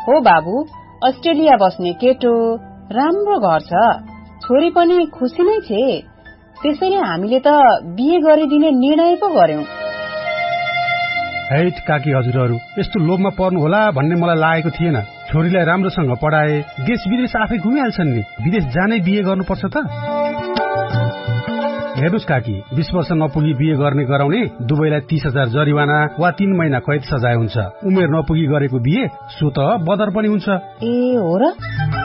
हो बाबु, अस्ट्रेलिया बस्ने केटो, राम्रो घर छ, छोरी पनि खुसी नै छे। त्यसैले हामीले त बिहे गरिदिने निर्णय पो गर्यौं। हैट काकी हजुरहरू, यस्तो लोभमा पर्नु होला भन्ने मलाई लागेको थिएन। छोरीलाई राम्रोसँग पढाए, देश विदेश आफै घुमिहाल्छन् नि, विदेश जानै बिहे गर्नुपर्छ त? हेर्नुस् काकी, 20 वर्ष नपुगी बिहे गर्ने गराउने दुवैलाई 30,000 जरिवाना वा 3 महिना कैद सजाय हुन्छ। उमेर नपुगी गरेको बिहे सो त बदर पनि हुन्छ। ए हो र?